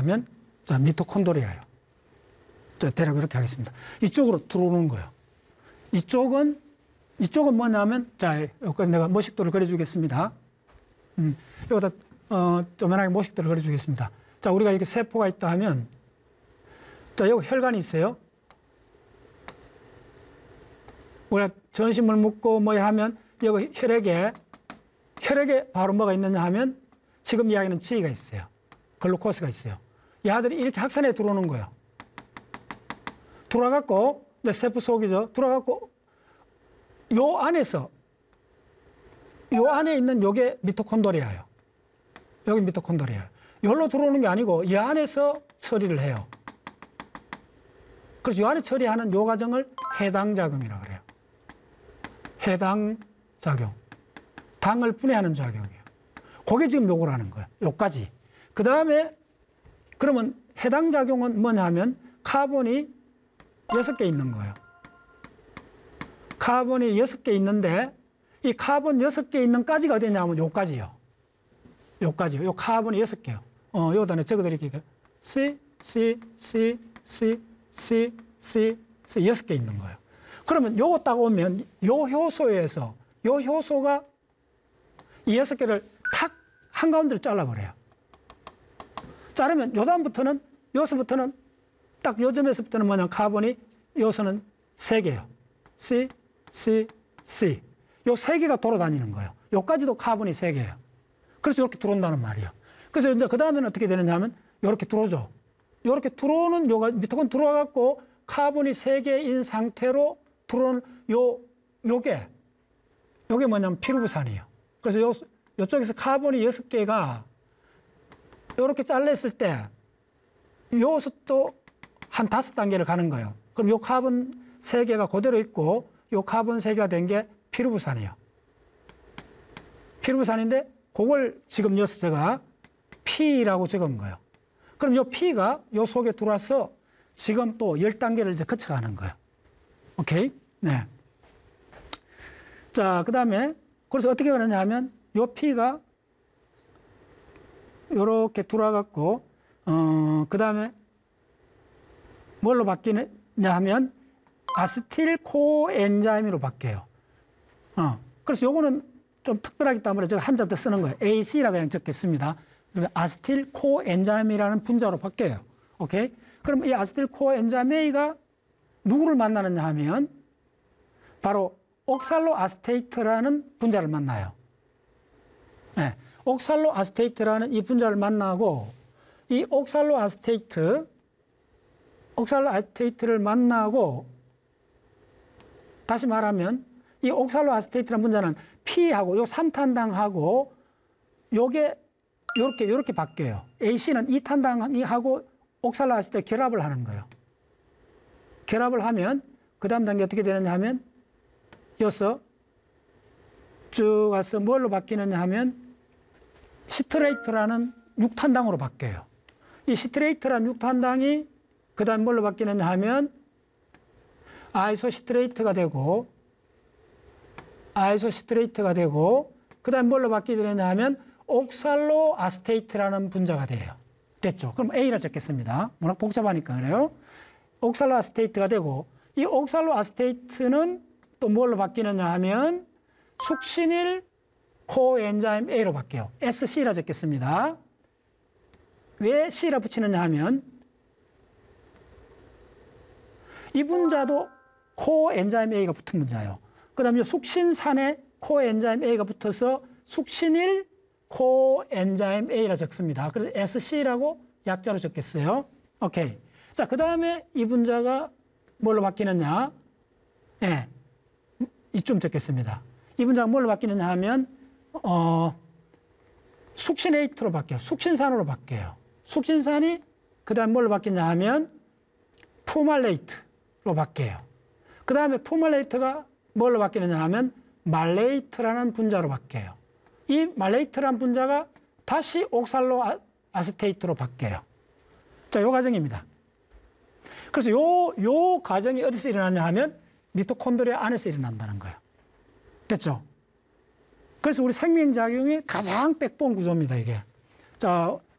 하면 자, 미토콘드리아예요. 자, 대략 이렇게 하겠습니다. 이쪽으로 들어오는 거예요. 이쪽은 뭐냐면 자, 여기 내가 모식도를 그려주겠습니다. 여기다 조만하게 모식도를 그려주겠습니다. 자, 우리가 이렇게 세포가 있다 하면 자, 여기 혈관이 있어요. 우리가 전신물 묻고 뭐 하면 여기 혈액에 바로 뭐가 있느냐 하면 지금 이야기는 지가 있어요. 글루코스가 있어요. 이 아들이 이렇게 확산해 들어오는 거예요. 들어와갖고 내 세포 속이죠. 들어와갖고 요 안에 있는 요게 미토콘드리아예요. 여기 미토콘드리아예요. 여기로 들어오는 게 아니고 이 안에서 처리를 해요. 그래서 이 안에 처리하는 요 과정을 해당작용이라고 그래요. 해당작용. 당을 분해하는 작용이에요. 그게 지금 요걸 하는 거예요. 요까지. 그 다음에 그러면 해당작용은 뭐냐 하면 카본이 6개 있는 거예요. 카본이 6개 있는데 이 카본 6개 있는 까지가 어디냐면 요까지요. 요까지요. 요 카본이 6개요. 요단에 적어드릴게요. C 6개 있는 거예요. 그러면 요거 딱 오면 요 효소가 이 6개를 탁 한가운데를 잘라버려요. 자르면 여기서부터는 딱 요점에서부터는 뭐냐 카본이 요소는 3개예요. C. 요 3개가 돌아다니는 거예요. 요까지도 카본이 3개예요. 그래서 이렇게 들어온다는 말이에요. 그래서 이제 그 다음에는 어떻게 되느냐 하면 이렇게 들어오죠. 이렇게 들어오는 미토콘 들어와갖고 카본이 3개인 상태로 들어오는 요게 뭐냐면 피루부산이에요. 그래서 요쪽에서 카본이 6개가 이렇게 잘렸을 때 여기서 또 한 5단계를 가는 거예요. 그럼 요 카본 3개가 그대로 있고 요 카본 3개가 된 게 피루부산이에요. 피루부산인데 그걸 지금 여기서 제가 P라고 적은 거예요. 그럼 요 P가 요 속에 들어와서 지금 또 10단계를 이제 거쳐가는 거예요. 오케이? 네. 자, 그 다음에 그래서 어떻게 그러냐 하면 요 P가 요렇게 들어와갖고 그 다음에 뭘로 바뀌느냐 하면 아세틸 코엔자임으로 바뀌어요. 그래서 요거는 좀 특별하기 때문에 제가 한자 더 쓰는 거예요. AC라고 그냥 적겠습니다. 아세틸 코엔자임이라는 분자로 바뀌어요. 오케이? 그럼 이 아세틸 코엔자임 A가 누구를 만나느냐 하면 바로 옥살로 아세테이트라는 분자를 만나요. 네. 옥살로 아세테이트라는 이 분자를 만나고 이 옥살로 아세테이트를 만나고 다시 말하면 이 옥살로 아세테이트라는 분자는 P하고 요 3탄당하고 요게 요렇게 바뀌어요. AC는 2탄당하고 옥살로 아세테이트 결합을 하는 거예요. 결합을 하면 그 다음 단계 어떻게 되느냐 하면 여기서 쭉 와서 뭘로 바뀌느냐 하면 시트레이트라는 6탄당으로 바뀌어요. 이 시트레이트라는 6탄당이 그 다음 뭘로 바뀌느냐 하면 아이소시트레이트가 되고 그 다음 뭘로 바뀌느냐 하면 옥살로 아세테이트라는 분자가 돼요. 됐죠? 그럼 A라 적겠습니다. 워낙 복잡하니까 그래요. 옥살로 아세테이트가 되고 이 옥살로 아세테이트는 또 뭘로 바뀌느냐 하면 숙신일 코엔자임 A로 바뀌어요. SC라 적겠습니다. 왜 C라 붙이느냐 하면 이 분자도 코엔자임 A가 붙은 분자예요. 그 다음에 숙신산에 코엔자임 A가 붙어서 숙신일 코엔자임 A라 적습니다. 그래서 SC라고 약자로 적겠어요. 오케이. 자, 그 다음에 이 분자가 뭘로 바뀌느냐? 예, 이쯤 적겠습니다. 이 분자가 뭘로 바뀌느냐 하면 숙신에이트로 바뀌어요. 숙신산으로 바뀌어요. 숙신산이 그 다음 뭘로 바뀌냐 하면 푸말레이트로 바뀌어요. 그 다음에 푸말레이트가 뭘로 바뀌느냐 하면 말레이트라는 분자로 바뀌어요. 이 말레이트라는 분자가 다시 옥살로 아세테이트로 바뀌어요. 자, 요 과정입니다. 그래서 요 과정이 어디서 일어나냐 하면 미토콘드리아 안에서 일어난다는 거예요. 됐죠? 그래서 우리 생명작용의 가장 백본 구조입니다, 이게. 자,